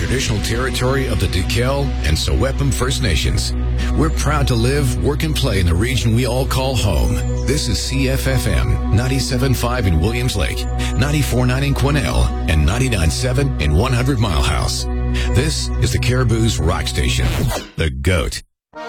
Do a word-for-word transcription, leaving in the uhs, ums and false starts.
traditional territory of the Duquel and Sewepum First Nations. We're proud to live, work, and play in the region we all call home. This is C F F M, ninety-seven point five in Williams Lake, ninety-four point nine in Quesnel, and ninety-nine point seven in one hundred Mile House. This is the Caribou's rock station, The Goat.